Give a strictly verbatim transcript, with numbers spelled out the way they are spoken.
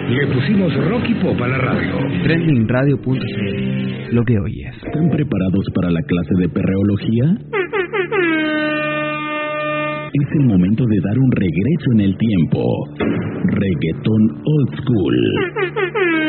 Le pusimos rock y pop a la radio. trending radio punto c l. Lo que oyes. ¿Están preparados para la clase de perreología? Es el momento de dar un regreso en el tiempo. Reggaetón Old School.